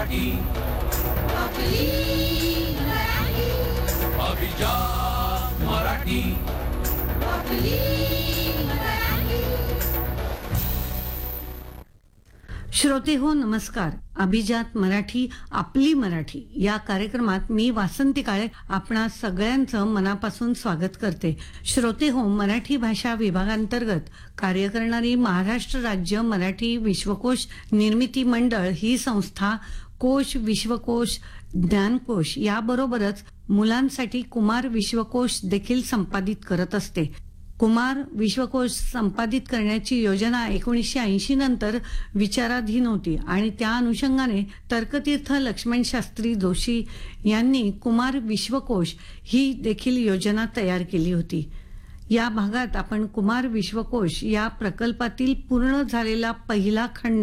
मराठी आपली मराठी अभिजात मराठी आपली मराठी. श्रोते हो नमस्कार. अभिजात मराठी आपली मराठी या कार्यक्रमात मी वासंती काळे आपणा सगळ्यांचं मनापासून स्वागत करते. श्रोते हो, मराठी भाषा विभागांतर्गत कार्य करणारी महाराष्ट्र राज्य मराठी विश्वकोश निर्मिती मंडळ ही संस्था कोश, विश्वकोश, ज्ञानकोश याबरोबरच मुलांसाठी कुमार विश्वकोश देखील संपादित करत असते. कुमार विश्वकोश संपादित करण्याची योजना 1980 नंतर विचाराधीन होती आणि त्या अनुषंगाने तर्कतीर्थ लक्ष्मण शास्त्री जोशी यांनी कुमार विश्वकोश ही देखील योजना तयार केली होती. या भागात आपण कुमार विश्वकोश या प्रकल्पातील पूर्ण झालेला पहिला खंड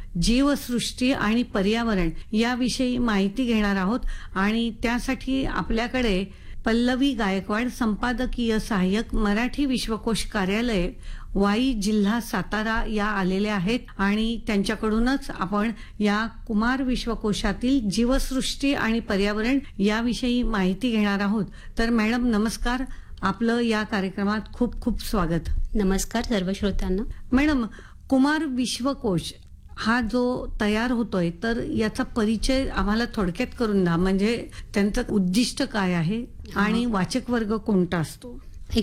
जीवसृष्टी आणि पर्यावरण याविषयी माहिती घेणार आहोत आणि त्यासाठी आपल्याकडे पल्लवी गायकवाड, संपादकीय सहाय्यक, मराठी विश्वकोश कार्यालय, वाई, जिल्हा सातारा या आलेल्या आहेत आणि त्यांच्याकडूनच आपण या कुमार विश्वकोशातील जीवसृष्टी आणि पर्यावरण याविषयी माहिती घेणार आहोत. तर मॅडम नमस्कार, आपलं या कार्यक्रमात खूप खूप स्वागत. नमस्कार सर्व श्रोत्यांना. मॅडम, कुमार विश्वकोश हा जो तयार होतोय तर याचा परिचय आम्हाला थोडक्यात करून द्या. म्हणजे त्यांचं उद्दिष्ट काय आहे आणि वाचक वर्ग कोणता असतो?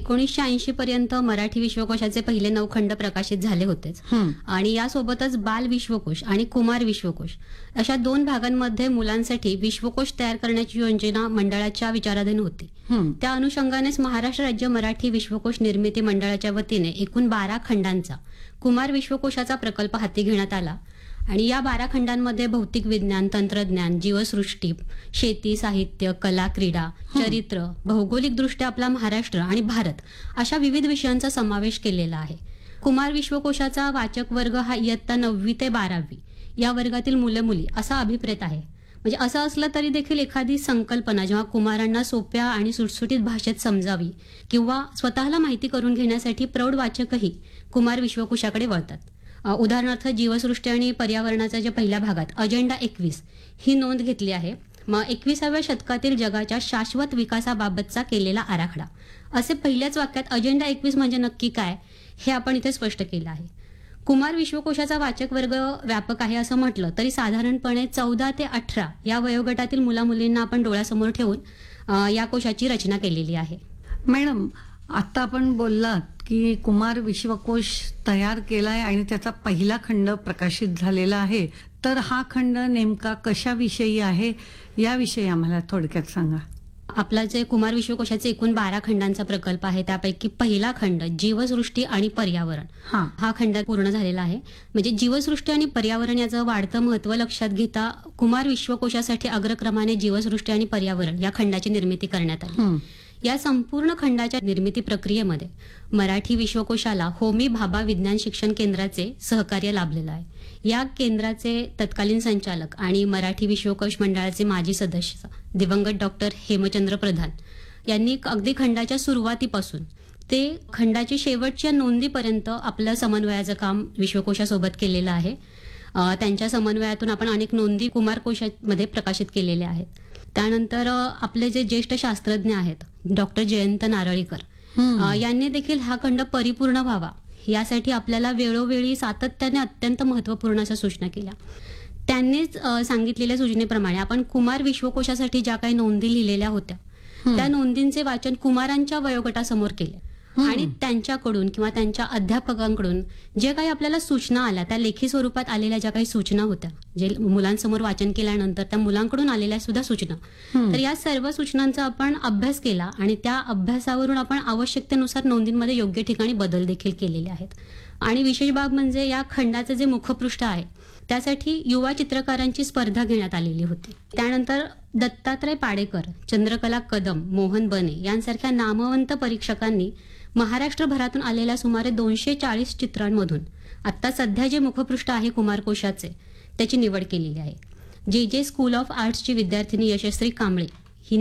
1980 पर्यंत मराठी विश्वकोशाचे पहिले 9 खंड प्रकाशित झाले होतेच आणि यासोबतच बाल विश्वकोश आणि कुमार विश्वकोश अशा 2 भागांमध्ये मुलांसाठी विश्वकोश तयार करण्याची योजना मंडळाच्या विचाराधीन होती. त्या अनुषंगानेच महाराष्ट्र राज्य मराठी विश्वकोश निर्मिती मंडळाच्या वतीने एकूण 12 खंडांचा कुमार विश्वकोशाचा प्रकल्प हाती घेण्यात आला आणि या 12 खंडांमध्ये भौतिक विज्ञान, तंत्रज्ञान, जीवसृष्टी, शेती, साहित्य, कला, क्रीडा, चरित्र, भौगोलिक दृष्ट्या आपला महाराष्ट्र आणि भारत अशा विविध विषयांचा समावेश केलेला आहे. कुमार विश्वकोशाचा वाचक वर्ग हा इयत्ता 9वी ते 12वी या वर्गातील मुलं मुली असा अभिप्रेत आहे. म्हणजे असं असलं तरी देखील एखादी संकल्पना जेव्हा कुमारांना सोप्या आणि सुटसुटीत भाषेत समजावी किंवा स्वतःला माहिती करून घेण्यासाठी प्रौढ वाचकही कुमार विश्वकोशाकडे वळतात. उदाहरणार्थ जीवसृष्टी आणि पर्यावरणाच्या ज्या पहिल्या भागात अजेंडा 21 ही नोंद घेतली आहे. मग 21व्या शतकातील जगाच्या शाश्वत विकासाबाबतचा केलेला आराखडा असे पहिल्याच वाक्यात अजेंडा 21 म्हणजे नक्की काय हे आपण इथे स्पष्ट केलं आहे. कुमार विश्वकोशाचा वाचक वर्ग व्यापक आहे असं म्हटलं तरी साधारणपणे 14 ते 18 या वयोगटातील मुलामुलींना आपण डोळ्यासमोर ठेवून या कोशाची रचना केलेली आहे. मॅडम, आता आपण बोललात की कुमार विश्वकोश तयार केलाय आणि त्याचा पहिला खंड प्रकाशित झालेला आहे. तर हा खंड नेमका कशाविषयी आहे याविषयी आम्हाला थोडक्यात सांगा. आपला जे कुमार विश्वकोशाचे एकूण 12 खंडांचा प्रकल्प आहे त्यापैकी पहिला खंड जीवसृष्टी आणि पर्यावरण हा खंड पूर्ण झालेला आहे. म्हणजे जीवसृष्टी आणि पर्यावरण याचं वाढतं महत्व लक्षात घेता कुमार विश्वकोशासाठी अग्रक्रमाने जीवसृष्टी आणि पर्यावरण या खंडाची निर्मिती करण्यात आली. या संपूर्ण खंडाच्या निर्मिती प्रक्रियेमध्ये मराठी विश्वकोशाला होमी भाभा विज्ञान शिक्षण केंद्राचे सहकार्य लाभलेलं आहे. या केंद्राचे तत्कालीन संचालक आणि मराठी विश्वकोश मंडळाचे माजी सदस्य दिवंगत डॉक्टर हेमचंद्र प्रधान यांनी अगदी खंडाच्या सुरुवातीपासून ते खंडाची शेवटच्या नोंदीपर्यंत आपलं समन्वयाचं काम विश्वकोशासोबत केलेलं आहे. त्यांच्या समन्वयातून आपण अनेक नोंदी कुमार कोशामध्ये प्रकाशित केलेल्या आहेत. त्यानंतर आपले जे ज्येष्ठ शास्त्रज्ञ आहेत डॉक्टर जयंत नारळीकर यांनी देखील हा खंड परिपूर्ण व्हावा यासाठी आपल्याला वेळोवेळी सातत्याने अत्यंत महत्वपूर्ण अशा सूचना केल्या. त्यांनीच सांगितलेल्या सूचनेप्रमाणे आपण कुमार विश्वकोशासाठी ज्या काही नोंदी लिहिलेल्या होत्या त्या नोंदींचे वाचन कुमारांच्या वयोगटासमोर केले आणि त्यांच्याकडून किंवा त्यांच्या अध्यापकांकडून जे काही आपल्याला सूचना आल्या त्या लेखी स्वरूपात आलेल्या ज्या काही सूचना होत्या जे मुलांसमोर वाचन केल्यानंतर त्या मुलांकडून आलेल्या सुद्धा सूचना तर या सर्व सूचनांचा आपण अभ्यास केला आणि त्या अभ्यासावरून आपण आवश्यकतेनुसार नोंदींमध्ये योग्य ठिकाणी बदल देखील केलेले आहेत. आणि विशेष बाब म्हणजे या खंडाचे जे मुखपृष्ठ आहे त्यासाठी युवा चित्रकारांची स्पर्धा घेण्यात आलेली होती. त्यानंतर दत्तात्रय पाडेकर, चंद्रकला कदम, मोहन बने यांसारख्या नामवंत परीक्षकांनी महाराष्ट्रभरातून आलेल्या सुमारे 240 चित्रांमधून आता सध्या जे मुखपृष्ठ आहे कुमार कोशाचे त्याची निवड केलेली आहे. जे स्कूल ऑफ आर्ट्सची विद्यार्थिनी यशस्वी कांबळे